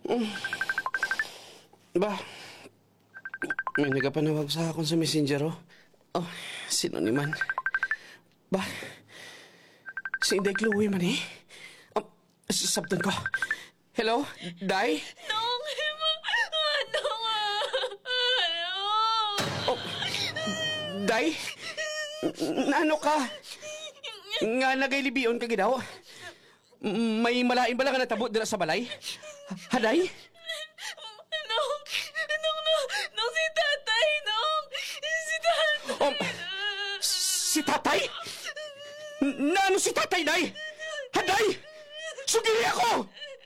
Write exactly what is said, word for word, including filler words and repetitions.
Ba, may nagapanawag sa akon sa messenger, oh. Oh, sino ni man? Ba, si Inday Chloe man, eh. Oh, sabtan ko. Hello, Day? Nong, ano nga? Ano? Oh, Day? Naano ka? Nga nagailibion ka gidaw? May malain ba lang nga natabo dira sa balay? Haday? Nong, nong, nong, nong si tatay, nong. Si tatay. Oh, si tatay? Naano si tatay, Day? Haday? Sugili ako!